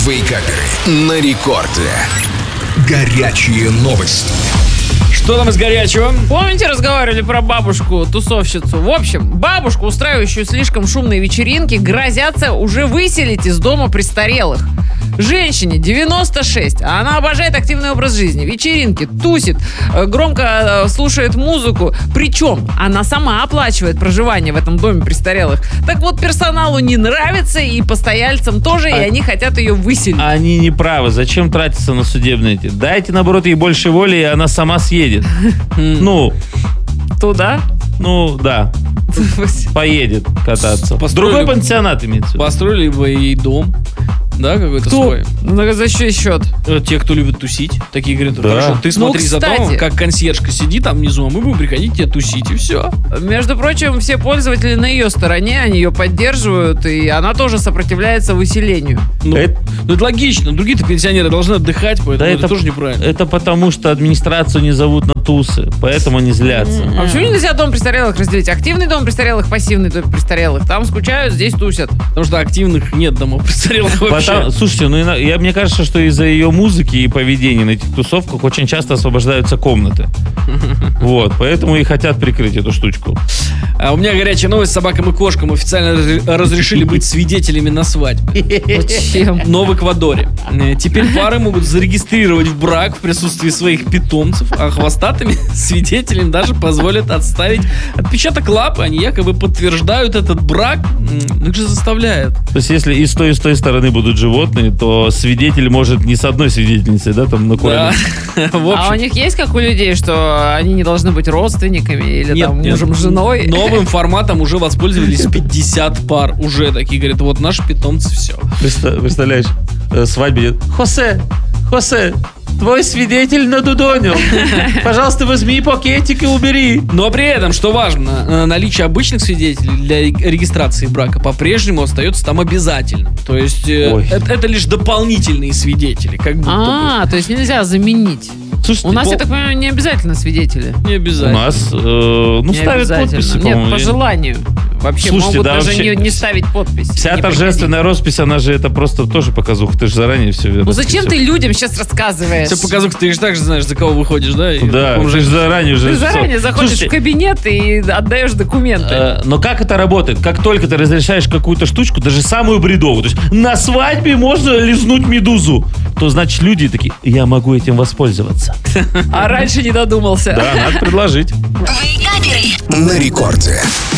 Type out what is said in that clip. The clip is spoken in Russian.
Вейкаперы на рекорде. Горячие новости. Что там из горячего? Помните, разговаривали про бабушку-тусовщицу? В общем, бабушку, устраивающую слишком шумные вечеринки, грозятся уже выселить из дома престарелых. Женщине 96, а она обожает активный образ жизни, вечеринки, тусит, громко слушает музыку. Причем она сама оплачивает проживание в этом доме престарелых. Так вот, персоналу не нравится, и постояльцам тоже, и они хотят ее выселить. Они не правы. Зачем тратиться на судебные эти? Дайте, наоборот, ей больше воли, и она сама съедет. Туда? Да. Поедет кататься. Построили- Другой пансионат имеется в виду. Построили бы ей дом. Да, какой-то свой. Ну, за чей счет? Те, кто любит тусить, такие говорят: Да. хорошо, ты смотри за кстати. домом, как консьержка сидит там внизу, а мы будем приходить тебе тусить, и все. Между прочим, все пользователи на ее стороне, они ее поддерживают, и она тоже сопротивляется выселению. Это- Это логично. Другие-то пенсионеры должны отдыхать, поэтому это тоже неправильно. Это потому, что администрацию не зовут на тусы, поэтому они злятся. А почему нельзя дом престарелых разделить? Активный дом престарелых, пассивный дом престарелых. Там скучают, здесь тусят. Потому что активных нет домов престарелых вообще. Слушайте, мне кажется, что из-за ее музыки и поведения на этих тусовках очень часто освобождаются комнаты. Вот, поэтому и хотят прикрыть эту штучку. А у меня горячая новость: собакам и кошкам официально разрешили быть свидетелями на свадьбе. Зачем? Но в Эквадоре. Теперь пары могут зарегистрировать в брак в присутствии своих питомцев, а хвостатыми свидетелям даже позволят отставить отпечаток лапы. Они якобы подтверждают этот брак. Их же заставляют. То есть, если и с той стороны будут животные, то свидетель может не с одной свидетельницей, да, там на Да. коленях. В А у общем, них есть, как у людей, что они не должны быть родственниками или нет, там нет. мужем, женой? Новым форматом уже воспользовались 50 пар. Уже такие говорят: вот наши питомцы, все. Представляешь, свадьбе идет: Хосе, твой свидетель надудонил. Пожалуйста, возьми пакетик и убери. Но при этом, что важно, наличие обычных свидетелей для регистрации брака по-прежнему остается там обязательным. То есть это лишь дополнительные свидетели, как будто бы. То есть нельзя заменить. Слушайте, У нас, я так понимаю, не обязательно свидетели. Не у обязательно. нас Не ставят обязательно. подписи, Нет, по-моему. по желанию. Вообще Слушайте, могут да, даже вообще не ставить подпись. Вся Не торжественная роспись, она же это просто тоже показуха. Ты же заранее все приходить. Ну зачем ты людям сейчас рассказываешь? Все показывают, ты же так же знаешь, за кого выходишь, да? И Да, таком ты же- же заранее уже... Ты заранее заходишь Слушайте, в кабинет и отдаешь документы. но как это работает? Как только ты разрешаешь какую-то штучку, даже самую бредовую, то есть на свадьбе можно лизнуть медузу, то значит люди такие: я могу этим воспользоваться. А раньше не додумался. Да, надо предложить. На рекорде.